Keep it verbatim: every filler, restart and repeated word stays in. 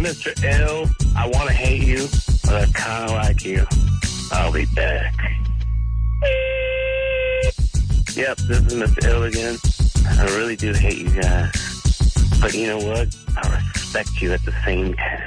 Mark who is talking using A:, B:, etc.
A: Mister Ill. I want to hate you, but I kind of like you. I'll be back. Yep, this is Mister Ill again. I really do hate you guys. But you know what? I respect you at the same time.